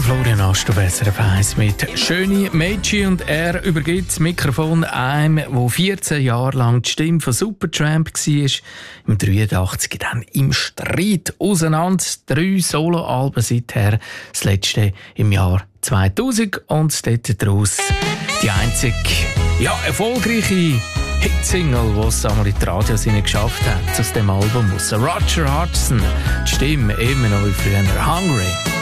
Florian Astow, SRF 1 mit «Schöne Mädchen», und er übergibt das Mikrofon einem, der 14 Jahre lang die Stimme von Supertramp war, im 83 dann im Streit auseinander. 3 Soloalben seither, das letzte im Jahr 2000, und dort daraus die einzige erfolgreiche Hitsingle, die es einmal in die Radios geschafft hat, aus dem Album aus Roger Hodgson. Die Stimme immer noch wie früher, «Hungry».